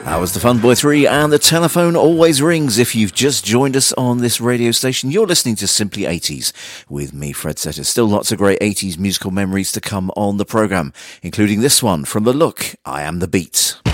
That was the Fun Boy 3, and the telephone always rings if you've just joined us on this radio station. You're listening to Simply 80s with me, Fred Setter. Still lots of great 80s musical memories to come on the programme, including this one from The Look, I Am the Beat.